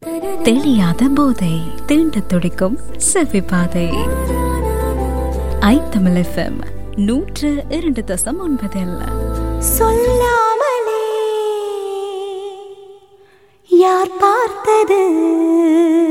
தெளியாத போதை, தீண்ட துடிக்கும் செவ்வி பாதை. ஐத்தமிழ் FM 102.9. சொல்லாமலே யார் பார்த்தது